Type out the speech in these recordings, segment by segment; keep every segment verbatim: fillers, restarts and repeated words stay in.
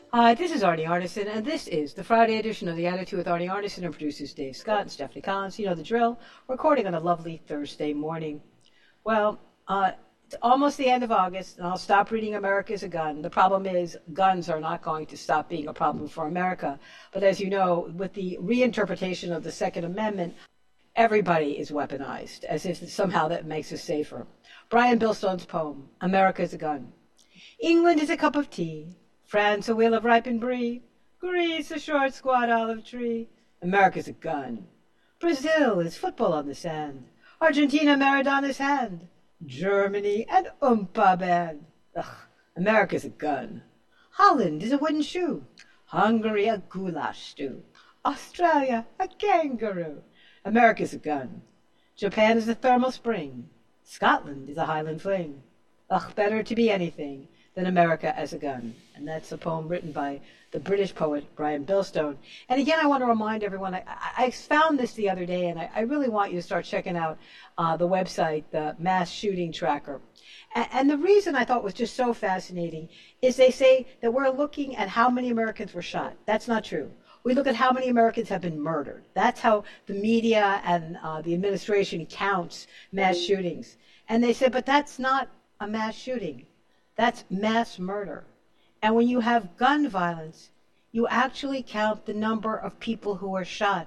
Hi, this is Arnie Arnesen, and this is the Friday edition of The Attitude with Arnie Arnesen and producers Dave Scott and Stephanie Collins. You know the drill. Recording on a lovely Thursday morning. Well, uh, it's almost the end of August, and I'll stop reading America is a Gun. The problem is, guns are not going to stop being a problem for America. But as you know, with the reinterpretation of the Second Amendment, everybody is weaponized, as if somehow that makes us safer. Brian Billstone's poem, America is a Gun. England is a cup of tea. France a wheel of ripened brie, Greece a short squat olive tree, America's a gun. Brazil is football on the sand, Argentina Maradona's hand, Germany an oompa band. Ugh, America's a gun. Holland is a wooden shoe, Hungary a goulash stew, Australia a kangaroo, America's a gun. Japan is a thermal spring, Scotland is a Highland fling. Ugh, better to be anything than America as a Gun. And that's a poem written by the British poet Brian Billstone. And again, I want to remind everyone, I, I found this the other day, and I, I really want you to start checking out uh, the website, the Mass Shooting Tracker. And, and the reason I thought was just so fascinating is they say that we're looking at how many Americans were shot. That's not true. We look at how many Americans have been murdered. That's how the media and uh, the administration counts mass shootings. And they said, but that's not a mass shooting. That's mass murder. And when you have gun violence, you actually count the number of people who are shot,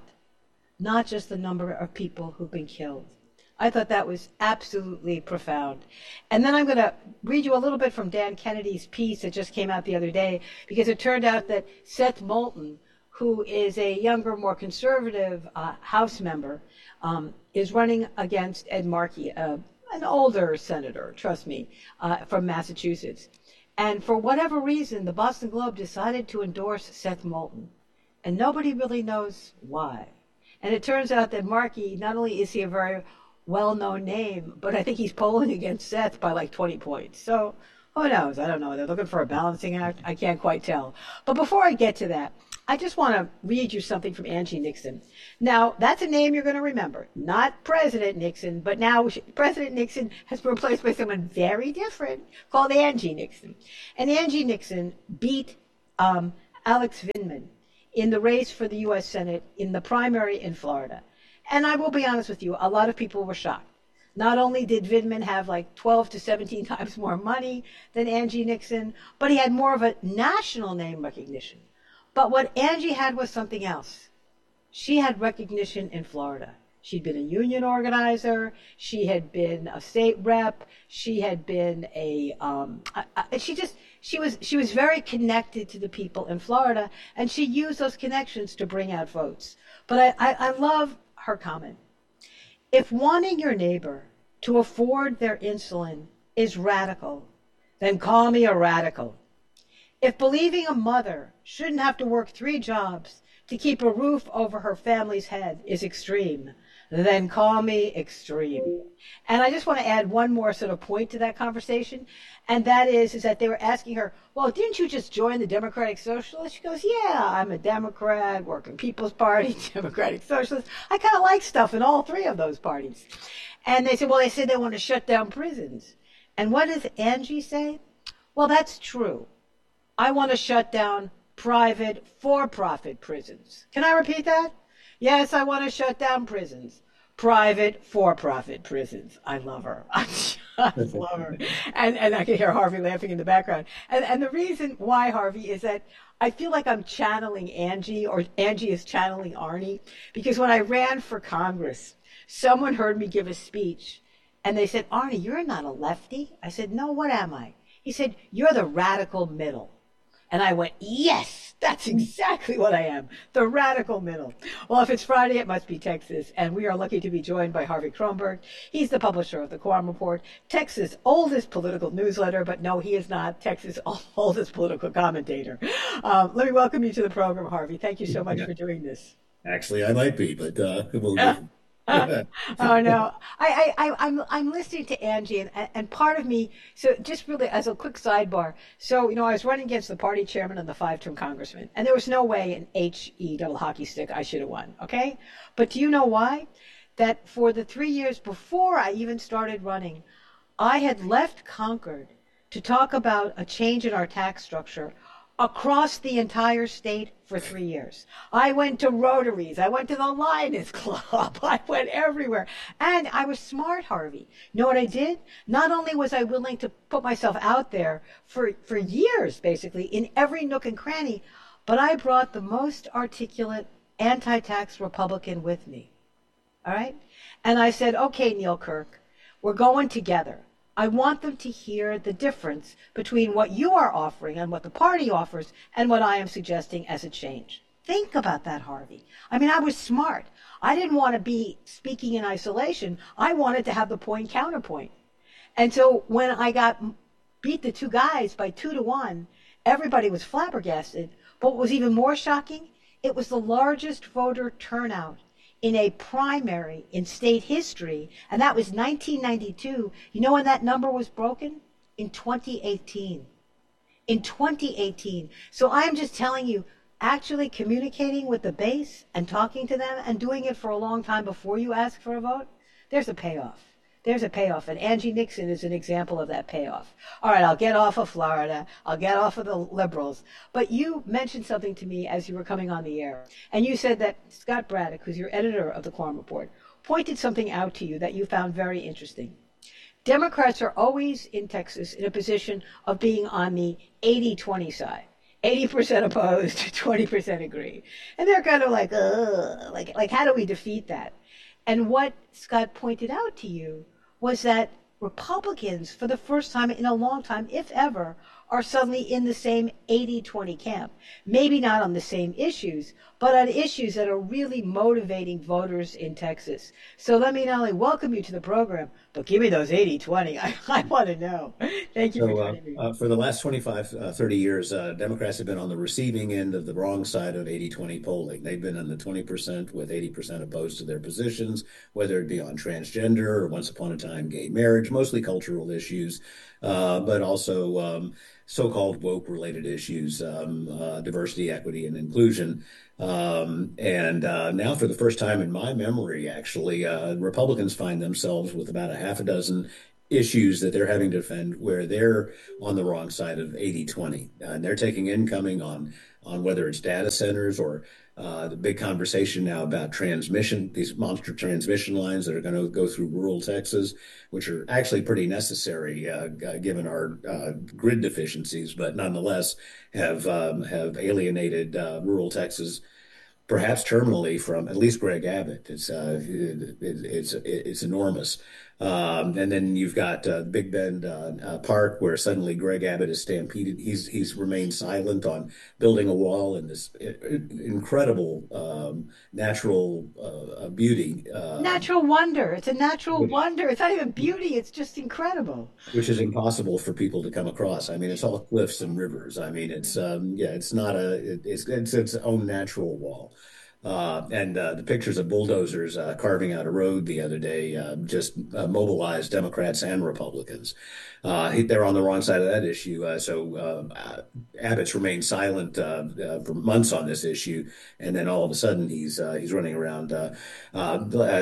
not just the number of people who've been killed. I thought that was absolutely profound. And then I'm going to read you a little bit from Dan Kennedy's piece that just came out the other day, because it turned out that Seth Moulton, who is a younger, more conservative uh, House member, um, is running against Ed Markey, uh, an older senator, trust me, uh, from Massachusetts. And for whatever reason, the Boston Globe decided to endorse Seth Moulton. And nobody really knows why. And it turns out that Markey, not only is he a very well-known name, but I think he's polling against Seth by like twenty points. So who knows? I don't know. They're looking for a balancing act. I can't quite tell. But before I get to that, I just want to read you something from Angie Nixon. Now, that's a name you're going to remember. Not President Nixon, but now President Nixon has been replaced by someone very different called Angie Nixon. And Angie Nixon beat um, Alex Vindman in the race for the U S Senate in the primary in Florida. And I will be honest with you, a lot of people were shocked. Not only did Vindman have like twelve to seventeen times more money than Angie Nixon, but he had more of a national name recognition. But what Angie had was something else. She had recognition in Florida. She'd been a union organizer. She had been a state rep. She had been a, um, a, a, she just, she was, she was very connected to the people in Florida, and she used those connections to bring out votes. But I, I, I love her comment. If wanting your neighbor to afford their insulin is radical, then call me a radical. If believing a mother shouldn't have to work three jobs to keep a roof over her family's head is extreme, then call me extreme. And I just want to add one more sort of point to that conversation, and that is, is that they were asking her, well, didn't you just join the Democratic Socialists? She goes, yeah, I'm a Democrat, Working People's Party, Democratic Socialist. I kind of like stuff in all three of those parties. And they said, well, they said they want to shut down prisons. And what does Angie say? Well, that's true. I want to shut down private for-profit prisons. Can I repeat that? Yes, I want to shut down prisons. Private for-profit prisons. I love her. I just love her. And, and I can hear Harvey laughing in the background. And, and the reason why, Harvey, is that I feel like I'm channeling Angie, or Angie is channeling Arnie, because when I ran for Congress, someone heard me give a speech, and they said, Arnie, you're not a lefty. I said, no, what am I? He said, you're the radical middle. And I went, yes, that's exactly what I am, the radical middle. Well, if it's Friday, it must be Texas. And we are lucky to be joined by Harvey Kronberg. He's the publisher of the Quorum Report, Texas' oldest political newsletter. But no, he is not Texas' oldest political commentator. Um, let me welcome you to the program, Harvey. Thank you so much Yeah. for doing this. Actually, I might be, but uh, we'll do. Oh no, I, I, I, I'm, I'm listening to Angie, and, and part of me, so just really as a quick sidebar, so, you know, I was running against the party chairman and the five-term congressman, and there was no way in H E double hockey stick I should have won, okay? But do you know why? That for the three years before I even started running, I had left Concord to talk about a change in our tax structure across the entire state for three years. I went to Rotaries. I went to the Lions Club. I went everywhere. And I was smart, Harvey. You know what I did? Not only was I willing to put myself out there for, for years, basically, in every nook and cranny, but I brought the most articulate anti-tax Republican with me. All right? And I said, okay, Neil Kirk, we're going together. I want them to hear the difference between what you are offering and what the party offers and what I am suggesting as a change. Think about that, Harvey. I mean, I was smart. I didn't want to be speaking in isolation. I wanted to have the point counterpoint. And so when I got beat the two guys by two to one, everybody was flabbergasted. But what was even more shocking, it was the largest voter turnout in a primary in state history, and that was nineteen ninety-two. You know when that number was broken? In twenty eighteen. In twenty eighteen. So I'm just telling you, actually communicating with the base and talking to them and doing it for a long time before you ask for a vote, there's a payoff. There's a payoff, and Angie Nixon is an example of that payoff. All right, I'll get off of Florida. I'll get off of the liberals. But you mentioned something to me as you were coming on the air, and you said that Scott Braddock, who's your editor of the Quorum Report, pointed something out to you that you found very interesting. Democrats are always in Texas in a position of being on the eighty twenty side. eighty percent opposed, twenty percent agree. And they're kind of like, ugh, like, like, how do we defeat that? And what Scott pointed out to you was that Republicans, for the first time in a long time, if ever, are suddenly in the same eighty twenty camp. Maybe not on the same issues, but on issues that are really motivating voters in Texas. So let me not only welcome you to the program, but give me those eighty twenty. I, I want to know. Thank you So, for uh, joining me. uh, for the last twenty-five, uh, thirty years, uh, Democrats have been on the receiving end of the wrong side of eighty twenty polling. They've been on the twenty percent with eighty percent opposed to their positions, whether it be on transgender or once upon a time gay marriage, mostly cultural issues, uh, but also um, so-called woke-related issues, um, uh, diversity, equity, and inclusion. Um, and uh, now, for the first time in my memory, actually, uh, Republicans find themselves with about a half a dozen issues that they're having to defend where they're on the wrong side of eighty twenty. Uh, and they're taking incoming on on whether it's data centers or uh, the big conversation now about transmission, these monster transmission lines that are going to go through rural Texas, which are actually pretty necessary uh, given our uh, grid deficiencies, but nonetheless have um, have alienated uh, rural Texas perhaps terminally from at least Greg Abbott. It's uh, it, it's it's enormous. Um, and then you've got uh, Big Bend uh, uh, Park, where suddenly Greg Abbott is stampeded. He's he's remained silent on building a wall in this incredible um, natural uh, beauty. Uh, Natural wonder. It's a natural which, wonder. It's not even beauty. It's just incredible. which is impossible for people to come across. I mean, it's all cliffs and rivers. I mean, it's um, yeah, it's not a it, it's it's its own natural wall. Uh, and uh, the pictures of bulldozers uh, carving out a road the other day uh, just uh, mobilized Democrats and Republicans. Uh, they're on the wrong side of that issue. Uh, so uh, Abbott's remained silent uh, uh, for months on this issue, and then all of a sudden he's uh, he's running around. Uh, uh,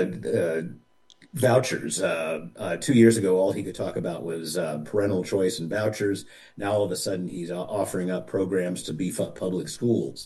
uh, Vouchers. Uh, uh, two years ago, all he could talk about was uh, parental choice and vouchers. Now, all of a sudden, he's uh, offering up programs to beef up public schools.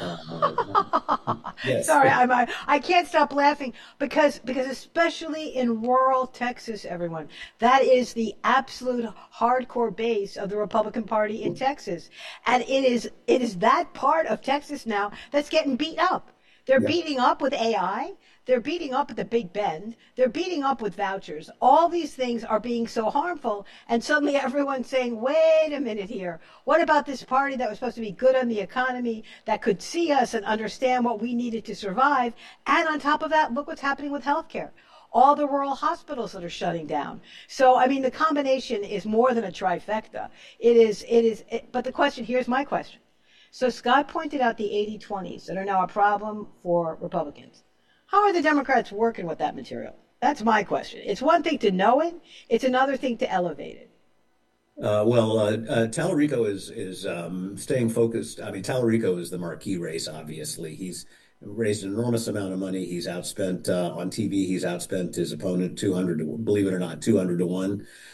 Uh, yes. Sorry, I'm, I, I can't stop laughing because because especially in rural Texas, everyone, that is the absolute hardcore base of the Republican Party in Texas, and it is it is that part of Texas now that's getting beat up. They're Yeah. beating up with A I. They're beating up at the Big Bend. They're beating up with vouchers. All these things are being so harmful. And suddenly everyone's saying, wait a minute here. What about this party that was supposed to be good on the economy, that could see us and understand what we needed to survive? And on top of that, look what's happening with healthcare. All the rural hospitals that are shutting down. So, I mean, the combination is more than a trifecta. It is, it is, it, but the question, here's my question. So Scott pointed out the eighty twenties that are now a problem for Republicans. How are the Democrats working with that material? That's my question. It's one thing to know it. It's another thing to elevate it. Uh, well, uh, uh, Tallarico is is um, staying focused. I mean, Tallarico is the marquee race. Obviously, he's raised an enormous amount of money. He's outspent uh, on T V. He's outspent his opponent two hundred, to, believe it or not, two hundred to one.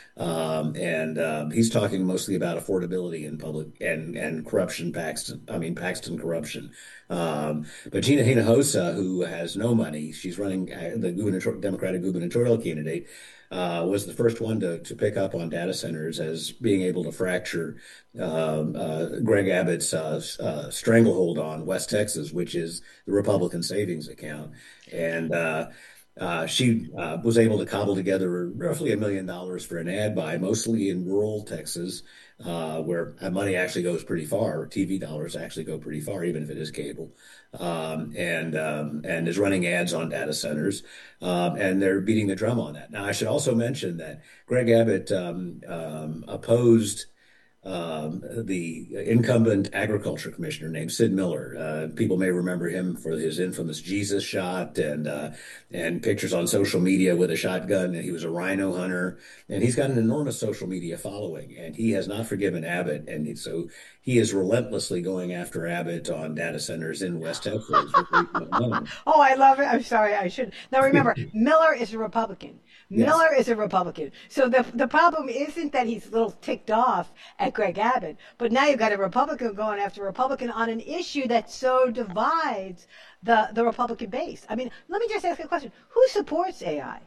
Um, and um, he's talking mostly about affordability in public and and corruption, Paxton. I mean Paxton corruption. Um, but Gina Hinojosa, who has no money, she's running uh, the gubernator Democratic gubernatorial candidate. Uh, was the first one to, to pick up on data centers as being able to fracture um, uh, Greg Abbott's uh, uh, stranglehold on West Texas, which is the Republican savings account. And uh, uh, she uh, was able to cobble together roughly a million dollars for an ad buy, mostly in rural Texas, uh, where money actually goes pretty far. T V dollars actually go pretty far, even if it is cable, um, and um, and is running ads on data centers, um, and they're beating the drum on that. Now, I should also mention that Greg Abbott um, um, opposed um, the incumbent agriculture commissioner named Sid Miller. Uh, people may remember him for his infamous Jesus shot and uh, and pictures on social media with a shotgun. And he was a rhino hunter, and he's got an enormous social media following. And he has not forgiven Abbott, and he, so he is relentlessly going after Abbott on data centers in West Texas. Oh, I love it. I'm sorry, I should. Now remember, Miller is a Republican. Yes. Miller is a Republican. So the the problem isn't that he's a little ticked off at Greg Abbott, but now you've got a Republican going after a Republican on an issue that so divides the, the Republican base. I mean, let me just ask you a question. Who supports A I?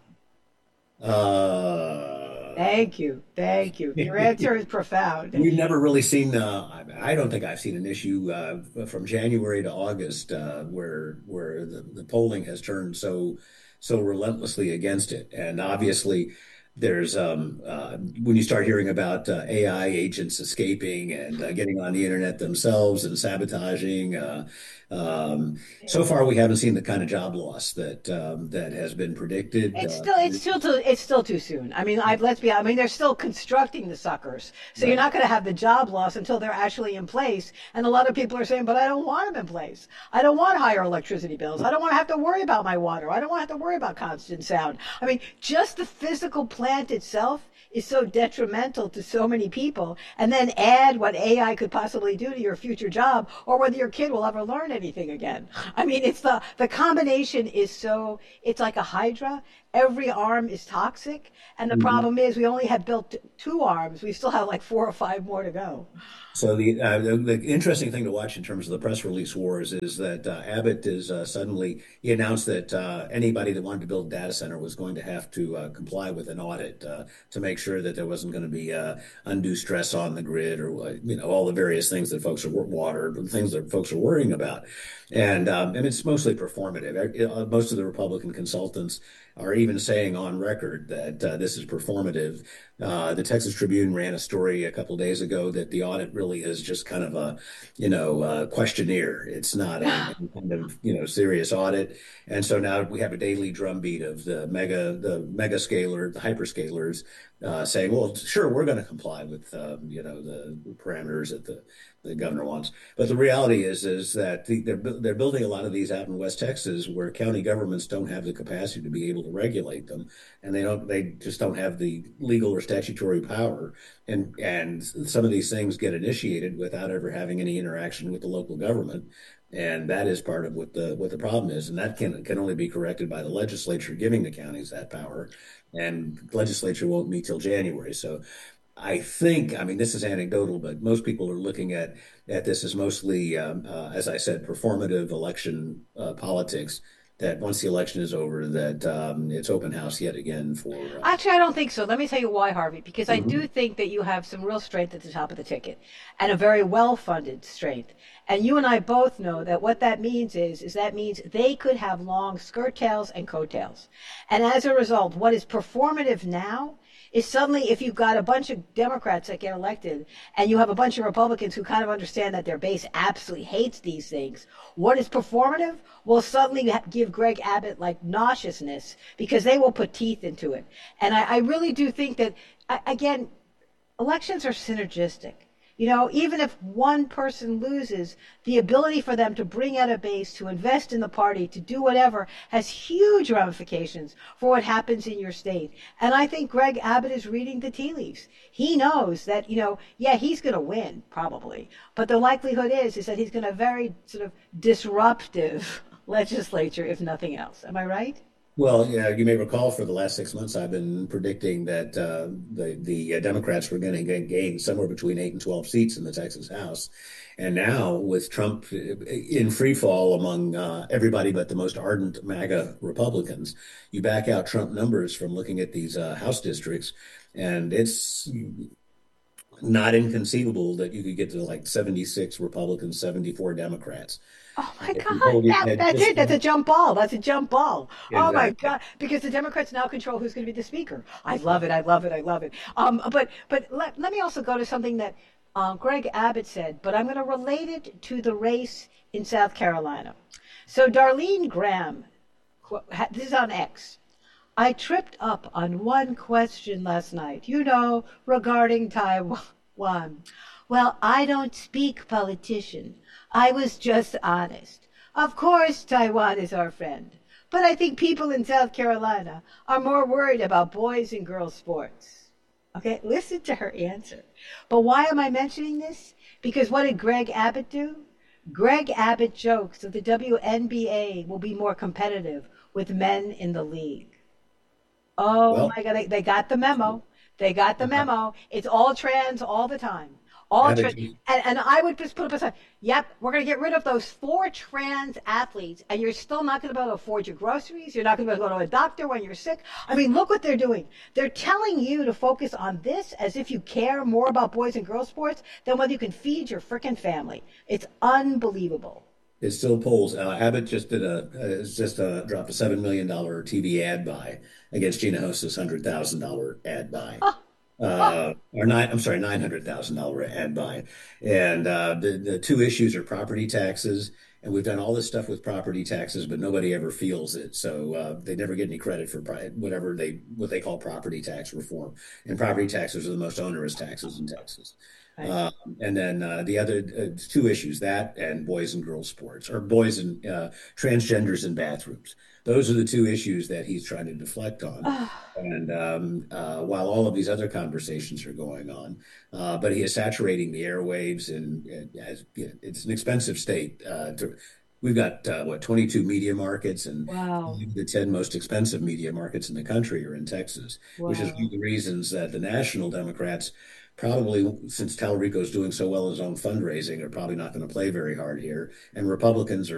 Uh, Thank you. Thank you. Your answer is profound. We've never really seen. Uh, I don't think I've seen an issue uh, from January to August uh, where where the, the polling has turned so so relentlessly against it. And obviously, there's um, uh, when you start hearing about uh, A I agents escaping and uh, getting on the internet themselves and sabotaging. Uh, um, so far, we haven't seen the kind of job loss that um, that has been predicted. It's Uh, still it's still too it's still too soon. I mean, I let's be I mean, they're still constructing the suckers, so you're right. not going to have the job loss until they're actually in place. And a lot of people are saying, "But I don't want them in place. I don't want higher electricity bills. I don't want to have to worry about my water. I don't want to have to worry about constant sound." I mean, just the physical plant itself is so detrimental to so many people, and then add what A I could possibly do to your future job, or whether your kid will ever learn anything again. I mean, it's the the combination is so it's like a hydra. Every arm is toxic, and the Mhm. problem is we only have built two arms. We still have like four or five more to go. So the, uh, the the interesting thing to watch in terms of the press release wars is that uh, Abbott is uh, suddenly he announced that uh, anybody that wanted to build a data center was going to have to uh, comply with an audit uh, to make sure that there wasn't going to be uh, undue stress on the grid or uh, you know all the various things that folks are water the things that folks are worrying about, and um, and it's mostly performative. Uh, Most of the Republican consultants are even saying on record that uh, this is performative. Uh, the Texas Tribune ran a story a couple of days ago that the audit really is just kind of a, you know, uh, questionnaire. It's not a kind of, you know, serious audit. And so now we have a daily drumbeat of the mega, the mega scaler, the hyperscalers uh, saying, well, sure, we're going to comply with, um, you know, the parameters that the, the governor wants. But the reality is, is that the, they're, they're building a lot of these out in West Texas where county governments don't have the capacity to be able to regulate them. And they don't, they just don't have the legal or statutory power. And, and some of these things get initiated without ever having any interaction with the local government. And that is part of what the what the problem is, and that can can only be corrected by the legislature giving the counties that power, and the legislature won't meet till January. So I think, I mean, this is anecdotal, but most people are looking at at this as mostly, um, uh, as I said, performative election uh, politics. That once the election is over, that um, it's open house yet again for. Uh, Actually, I don't think so. Let me tell you why, Harvey. Because I Mhm. do think that you have some real strength at the top of the ticket, and a very well-funded strength. And you and I both know that what that means is, is that means they could have long skirt tails and coattails. And as a result, what is performative now is suddenly if you've got a bunch of Democrats that get elected and you have a bunch of Republicans who kind of understand that their base absolutely hates these things, what is performative will suddenly give Greg Abbott like nauseousness because they will put teeth into it. And I, I really do think that, again, elections are synergistic. You know, even if one person loses, the ability for them to bring out a base, to invest in the party, to do whatever, has huge ramifications for what happens in your state. And I think Greg Abbott is reading the tea leaves. He knows that, you know, yeah, he's going to win, probably. But the likelihood is, is that he's going to have very sort of disruptive legislature, if nothing else. Am I right? Well, yeah, you may recall for the last six months, I've been predicting that uh, the the uh, Democrats were going to gain somewhere between eight and twelve seats in the Texas House, and now with Trump in free fall among uh, everybody but the most ardent MAGA Republicans, you back out Trump numbers from looking at these uh, House districts, and it's not inconceivable that you could get to like seventy-six Republicans, seventy-four Democrats. Oh And my if you God, told me that, that that's just it. That's a jump ball. That's a jump ball. Oh my exactly. God, because the Democrats now control who's going to be the speaker. I love it. I love it. I love it. Um, but but let, let me also go to something that uh, Greg Abbott said, but I'm going to relate it to the race in South Carolina. So Darlene Graham, this is on X. I tripped up on one question last night, you know, regarding Taiwan. Well, I don't speak politician. I was just honest. Of course, Taiwan is our friend. But I think people in South Carolina are more worried about boys and girls sports. Okay, listen to her answer. But why am I mentioning this? Because what did Greg Abbott do? Greg Abbott jokes that the W N B A will be more competitive with men in the league. Oh Well, my God, they, they got the memo. They got the uh, memo. It's all trans all the time. All Abbott, trans. And, and I would just put up a sign, yep, we're going to get rid of those four trans athletes, and you're still not going to be able to afford your groceries. You're not going to be able to go to a doctor when you're sick. I mean, look what they're doing. They're telling you to focus on this as if you care more about boys and girls sports than whether you can feed your freaking family. It's unbelievable. it still polls. Uh, Abbott just did a uh, just uh, dropped a seven million dollar T V ad buy against Gina Host's hundred thousand dollar ad buy. Oh, oh, Uh, or nine, I'm sorry, nine hundred thousand dollar ad buy. And uh, the the two issues are property taxes, and we've done all this stuff with property taxes, but nobody ever feels it. So uh, they never get any credit for pri whatever they what they call property tax reform. And property taxes are the most onerous taxes in Texas. right. Um, and then uh, the other uh, two issues, that and boys and girls sports, or boys and uh, transgenders in bathrooms. Those are the two issues that he's trying to deflect on. Oh, And um, uh, while all of these other conversations are going on, uh, but he is saturating the airwaves, and, and as, you know, it's an expensive state. Uh, to, we've got uh, what twenty-two media markets, and wow. the ten most expensive media markets in the country are in Texas, which is one of Wow. the reasons that the national Democrats probably, since Talarico is doing so well in his own fundraising, are probably not going to play very hard here, and Republicans are